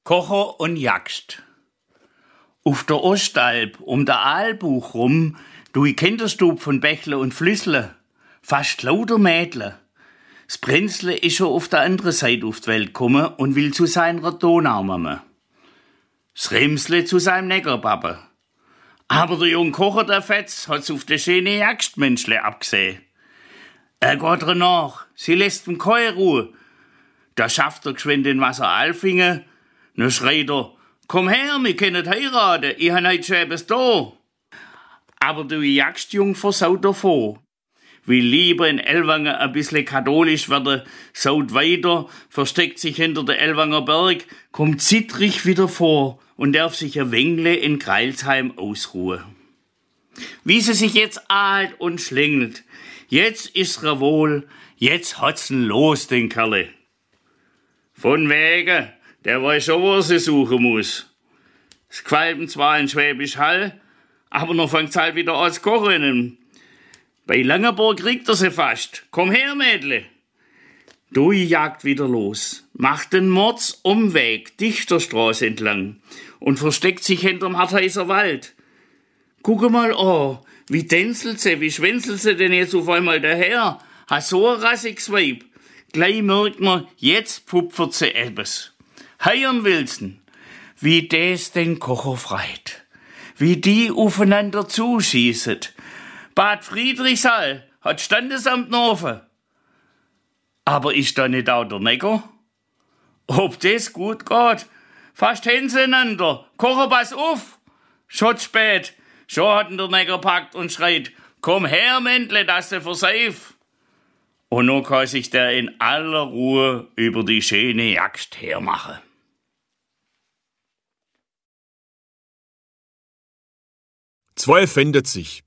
Kocher und Jagst. Auf der Ostalb um der Aalbuch rum, du die Kinderstube von Bächle und Flüssle, fast lauter Mädle. Das Prinzle ist schon auf der anderen Seite auf die Welt gekommen und will zu seiner Donaumamme. Das Rimsle zu seinem Neckerpappe. Aber der junge Kocher, der Fetz, hat's auf de schöne Jagdmenschle abgesehen. Er geht ihr nach, sie lässt ihm keine Ruhe. Da schafft er geschwind den Wasser Alfingen, dann schreit er, komm her, wir können heiraten, ich han heut schon etwas da. Aber du Jagdjungfer saut davor. Will lieber in Ellwangen ein bisschen katholisch werden, saut weiter, versteckt sich hinter der Ellwanger Berg, kommt zittrig wieder vor und darf sich ein Wengle in Greilsheim ausruhen. Wie sie sich jetzt ahlt und schlängelt, jetzt ist's wohl, jetzt hat's ihn los, den Kerle. Von wegen, der weiß schon, wo er sie suchen muss. Es qualmt zwar in Schwäbisch Hall, aber noch fängt's halt wieder an zu kochen. Bei Langenburg kriegt er sie fast. Komm her, Mädle. Du jagt wieder los, macht den Mordsumweg Dichterstraße entlang und versteckt sich hinterm Hartheiser Wald. Gucke mal an, wie tänzelt sie, wie schwänzelt sie denn jetzt auf einmal daher? Hat so ein rassiges Weib. Gleich merkt man, jetzt pfupfert sie etwas. Heiern willsten, wie des den Kocher freit, wie die aufeinander zuschießet. Bad Friedrichshall hat Standesamt offen. Aber ist da nicht auch der Necker? Ob das gut geht? Fast hintereinander. Kocher, pass auf! Schon spät. Schon hat ihn der Necker packt und schreit, komm her, Mändle, dass du verseif. Und nun kann sich der in aller Ruhe über die schöne Jagd hermachen. Zwei findet sich.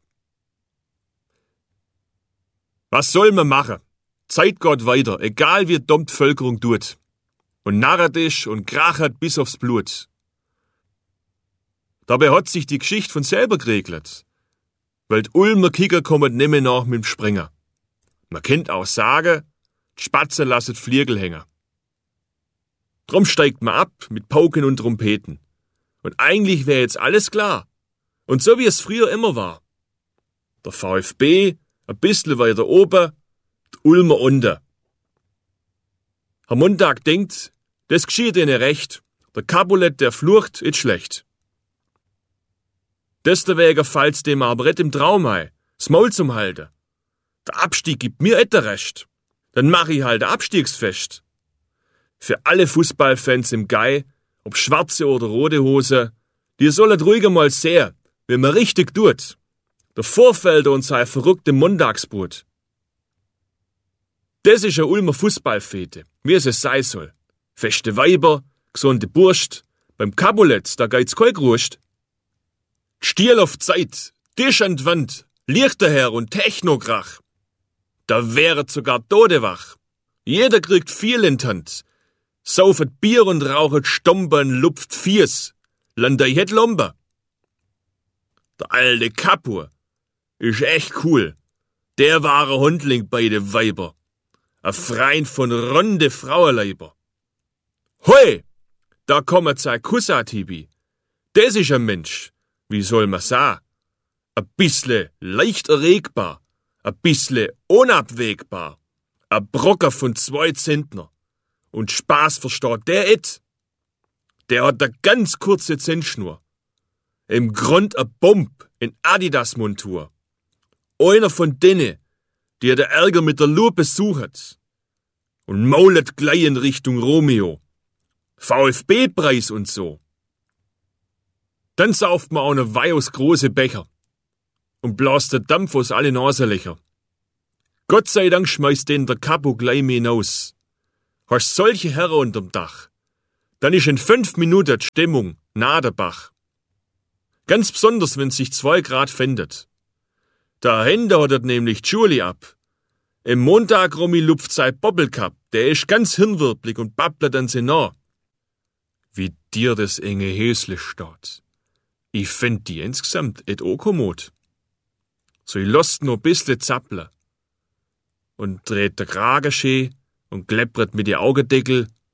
Was soll man machen? Zeit geht weiter, egal wie dumm die Völkerung tut. Und narret ist und krachet bis aufs Blut. Dabei hat sich die Geschichte von selber geregelt. Weil die Ulmer Kicker kommen nimmer nach mit dem Sprenger. Man kennt auch sagen, die Spatzen lassen Fliegel hängen. Drum steigt man ab mit Pauken und Trompeten. Und eigentlich wäre jetzt alles klar. Und so wie es früher immer war. Der VfB ein bisschen weiter oben, die Ulmer unten. Herr Montag denkt, das geschieht ihnen recht. Der Capulet, der flucht, ist schlecht. Deswegen fällt's dem aber nicht im Traum ein, das Maul zum halten. Der Abstieg gibt mir etwa recht. Dann mach ich halt ein Abstiegsfest. Für alle Fußballfans im Gei, ob schwarze oder rote Hose, die sollen ruhig mal sehen, wie man richtig tut. Der Vorfelder und sein verrückte Montagsbrot. Das ist eine Ulmer Fußballfete, wie es sein soll. Feste Weiber, gesunde Burst, beim Capulet, da geht's kein Grust. Stiel auf Zeit, Tisch an die Wand, Lichter her und Technokrach. Da wäret sogar Tode wach. Jeder kriegt viel in die Hand. Saufet Bier und rauchet Stombern, lupft Fies. Landei het Lomber. Der alte Kapur ist echt cool. Der wahre Hundling bei de Weiber. A Freund von ronde Frauenleiber. Hoi, da kommt sein Kussatibi. Das ist ein Mensch, wie soll man sagen? A bissle leicht erregbar, a bissle unabwägbar. A Brocker von 2 Zentner. Und Spaß versteht der et. Der hat a ganz kurze Zentschnur. Im Grund a Bomb in Adidas-Montur. Einer von denen, die der Ärger mit der Lupe sucht. Und maulet gleich in Richtung Romeo. VfB-Preis und so. Dann sauft man auch noch Weih aus große Becher. Und blast der Dampf aus alle Nasenlöcher. Gott sei Dank schmeißt den der Capo gleich mehr hinaus. Hast solche Herren unterm Dach. Dann ist in 5 Minuten die Stimmung nahe der Bach. Ganz besonders, wenn sich 2 Grad findet. Der Hände hat er nämlich die Schule ab. Im Montag Romy lupft sein Bobbelcup, der ist ganz hirnwirblig und babbelt an sie nah. Wie dir das enge Hösle steht. Ich find die insgesamt et o kommod. So ich lost nur bissle zappler. Und dreht der Kragen schön und kleppert mit die Augendeckel.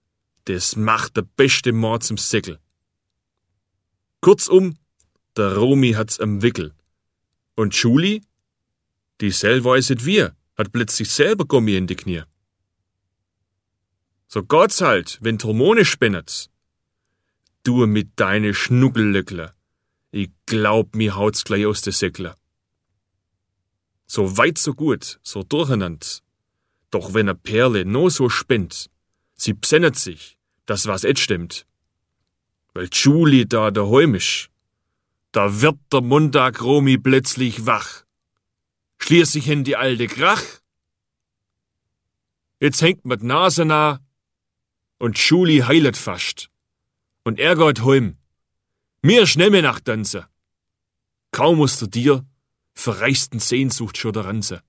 das macht der beste Mord zum Säckel. Kurzum, der Romy hat's am Wickel. Und Julie, die sell weißet wir, hat plötzlich selber Gummi in die Knie. So geht's halt, wenn die Hormone spinnet. Du mit deine Schnuckellöckler. Ich glaub, mir haut's gleich aus de Säckler. So weit, so gut, so durcheinander. Doch wenn a Perle no so spinnt, sie bsennet sich, dass was et stimmt. Weil Julie da daheim isch, da wird der Montag Romy plötzlich wach. Schließt sich in die alte Krach. Jetzt hängt mit Nase nah und Julie heilet fast. Und er geht heim. Mir schnell nach Tanze. Kaum musst du dir verreichten Sehnsucht schon der Ranze.